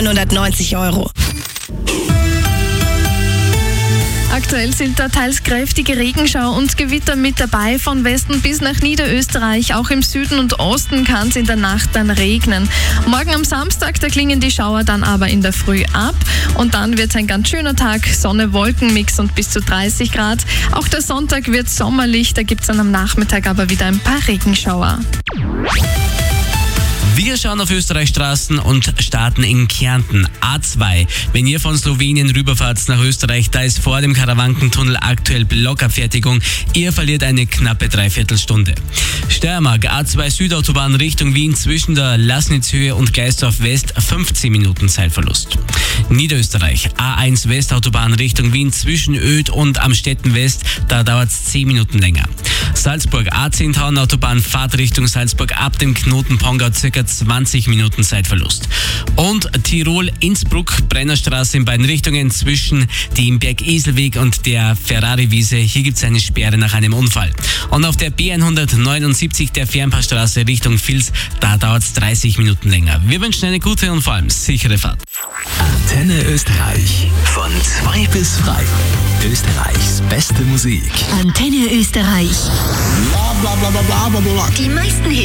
190 €. Aktuell sind da teils kräftige Regenschauer und Gewitter mit dabei, von Westen bis nach Niederösterreich. Auch im Süden und Osten kann es in der Nacht dann regnen. Morgen am Samstag, da klingen die Schauer dann aber in der Früh ab. Und dann wird es ein ganz schöner Tag, Sonne-Wolken-Mix und bis zu 30 Grad. Auch der Sonntag wird sommerlich, da gibt es dann am Nachmittag aber wieder ein paar Regenschauer. Wir schauen auf Österreichstraßen und starten in Kärnten. A2. Wenn ihr von Slowenien rüberfahrt nach Österreich, da ist vor dem Karawankentunnel aktuell Blockabfertigung. Ihr verliert eine knappe Dreiviertelstunde. Steiermark, A2 Südautobahn Richtung Wien zwischen der Laßnitzhöhe und Geisdorf West, 15 Minuten Zeitverlust. Niederösterreich, A1 Westautobahn Richtung Wien zwischen Öd und Amstetten West, da dauert es 10 Minuten länger. Salzburg, A10 Autobahn Fahrt Richtung Salzburg ab dem Knoten Pongau ca. 20 Minuten Zeitverlust. Und Tirol, Innsbruck, Brennerstraße in beiden Richtungen zwischen dem Berg-Eselweg und der Ferrari-Wiese. Hier gibt es eine Sperre nach einem Unfall. Und auf der B179 der Fernpassstraße Richtung Vils, da dauert es 30 Minuten länger. Wir wünschen eine gute und vor allem sichere Fahrt. Antenne Österreich. Von 2 bis 3. Österreichs beste Musik. Antenne Österreich. Bla bla bla bla bla bla. Die meisten